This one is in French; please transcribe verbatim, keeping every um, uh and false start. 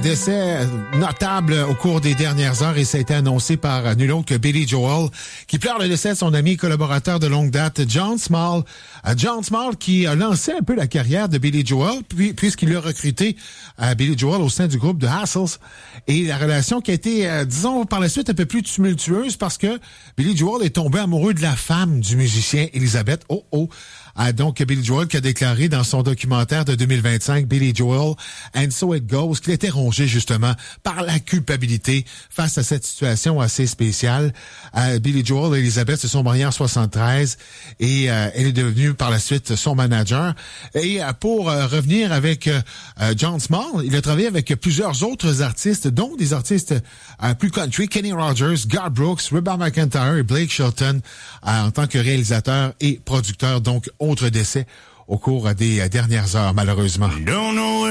décès notable au cours des dernières heures et ça a été annoncé par nul autre que Billy Joel, qui pleure le décès de son ami et collaborateur de longue date, John Small. John Small qui a lancé un peu la carrière de Billy Joel, puis, puisqu'il a recruté euh, Billy Joel au sein du groupe de Hassles. Et la relation qui a été, euh, disons, par la suite un peu plus tumultueuse parce que Billy Joel est tombé amoureux de la femme du musicien Elizabeth. Oh, oh. Ah, donc, Billy Joel qui a déclaré dans son documentaire de deux mille vingt-cinq, Billy Joel, And So It Goes, qu'il était rongé justement par la culpabilité face à cette situation assez spéciale. Euh, Billy Joel et Elizabeth se sont mariés en soixante-treize et euh, elle est devenue par la suite son manager. Et euh, pour euh, revenir avec euh, John Small, il a travaillé avec plusieurs autres artistes, dont des artistes euh, plus country, Kenny Rogers, Garth Brooks, Reba McEntire et Blake Shelton euh, en tant que réalisateur et producteur. Donc, autre décès au cours des dernières heures, malheureusement.